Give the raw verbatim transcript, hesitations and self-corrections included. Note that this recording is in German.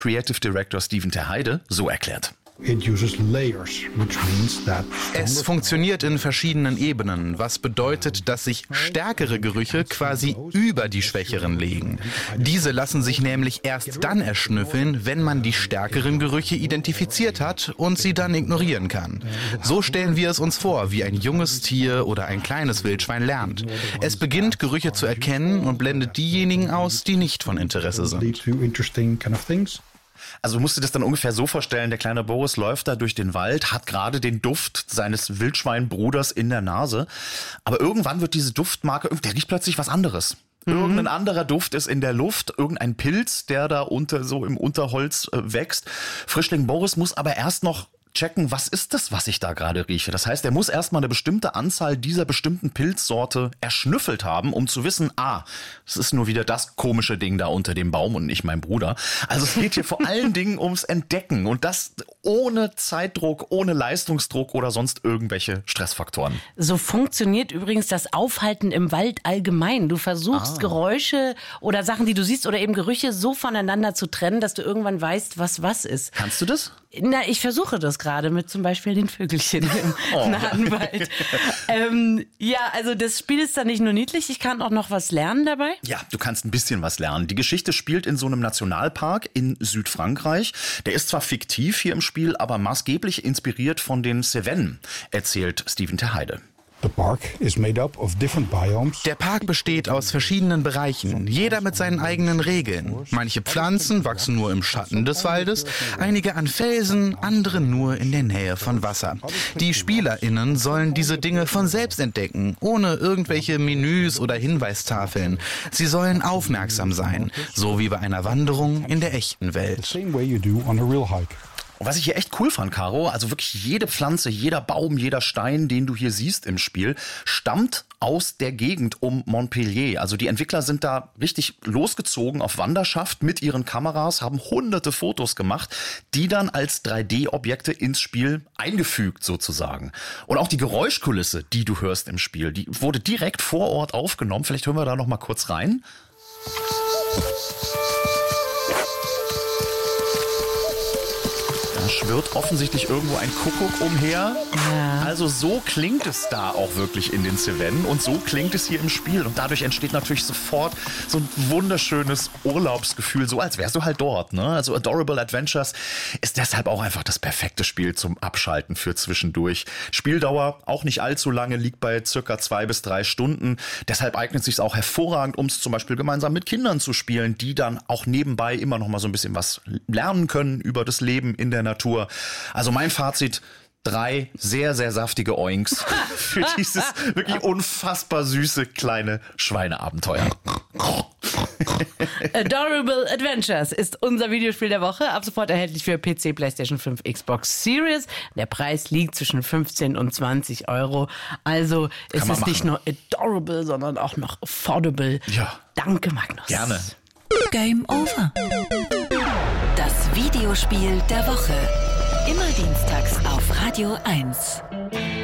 Creative Director Steven Terheide so erklärt. Es funktioniert in verschiedenen Ebenen, was bedeutet, dass sich stärkere Gerüche quasi über die schwächeren legen. Diese lassen sich nämlich erst dann erschnüffeln, wenn man die stärkeren Gerüche identifiziert hat und sie dann ignorieren kann. So stellen wir es uns vor, wie ein junges Tier oder ein kleines Wildschwein lernt. Es beginnt, Gerüche zu erkennen und blendet diejenigen aus, die nicht von Interesse sind. Also musst du das dann ungefähr so vorstellen, der kleine Boris läuft da durch den Wald, hat gerade den Duft seines Wildschweinbruders in der Nase, aber irgendwann wird diese Duftmarke, der riecht plötzlich was anderes. Mhm. Irgendein anderer Duft ist in der Luft, irgendein Pilz, der da unter so im Unterholz äh, wächst. Frischling Boris muss aber erst noch checken, was ist das, was ich da gerade rieche. Das heißt, er muss erstmal eine bestimmte Anzahl dieser bestimmten Pilzsorte erschnüffelt haben, um zu wissen, ah, es ist nur wieder das komische Ding da unter dem Baum und nicht mein Bruder. Also es geht hier vor allen Dingen ums Entdecken und das ohne Zeitdruck, ohne Leistungsdruck oder sonst irgendwelche Stressfaktoren. So funktioniert übrigens das Aufhalten im Wald allgemein. Du versuchst ah. Geräusche oder Sachen, die du siehst oder eben Gerüche so voneinander zu trennen, dass du irgendwann weißt, was was ist. Kannst du das? Na, ich versuche das gerade mit zum Beispiel den Vögelchen im oh. nahen Wald. ähm, ja, also das Spiel ist dann nicht nur niedlich, ich kann auch noch was lernen dabei. Ja, du kannst ein bisschen was lernen. Die Geschichte spielt in so einem Nationalpark in Südfrankreich. Der ist zwar fiktiv hier im Spiel, aber maßgeblich inspiriert von den Cevennen, erzählt Steven Terheide. Der Park besteht aus verschiedenen Bereichen, jeder mit seinen eigenen Regeln. Manche Pflanzen wachsen nur im Schatten des Waldes, einige an Felsen, andere nur in der Nähe von Wasser. Die SpielerInnen sollen diese Dinge von selbst entdecken, ohne irgendwelche Menüs oder Hinweistafeln. Sie sollen aufmerksam sein, so wie bei einer Wanderung in der echten Welt. Und was ich hier echt cool fand, Caro, also wirklich jede Pflanze, jeder Baum, jeder Stein, den du hier siehst im Spiel, stammt aus der Gegend um Montpellier. Also die Entwickler sind da richtig losgezogen auf Wanderschaft mit ihren Kameras, haben hunderte Fotos gemacht, die dann als drei D-Objekte ins Spiel eingefügt sozusagen. Und auch die Geräuschkulisse, die du hörst im Spiel, die wurde direkt vor Ort aufgenommen. Vielleicht hören wir da noch mal kurz rein. Da schwirrt offensichtlich irgendwo ein Kuckuck umher. Ja. Also so klingt es da auch wirklich in den Cevennen und so klingt es hier im Spiel. Und dadurch entsteht natürlich sofort so ein wunderschönes Urlaubsgefühl, so als wärst du halt dort. Ne? Also Adorable Adventures ist deshalb auch einfach das perfekte Spiel zum Abschalten für zwischendurch. Spieldauer auch nicht allzu lange, liegt bei circa zwei bis drei Stunden. Deshalb eignet es sich auch hervorragend, um es zum Beispiel gemeinsam mit Kindern zu spielen, die dann auch nebenbei immer noch mal so ein bisschen was lernen können über das Leben in der Natur. Also mein Fazit: Drei sehr, sehr saftige Oinks für dieses wirklich unfassbar süße kleine Schweineabenteuer. Adorable Adventures ist unser Videospiel der Woche. Ab sofort erhältlich für P C, PlayStation fünf, Xbox Series. Der Preis liegt zwischen fünfzehn und zwanzig Euro. Also ist es nicht nur adorable, sondern auch noch affordable. Ja. Danke, Magnus. Gerne. Game over. Das Videospiel der Woche. Immer dienstags auf Radio eins.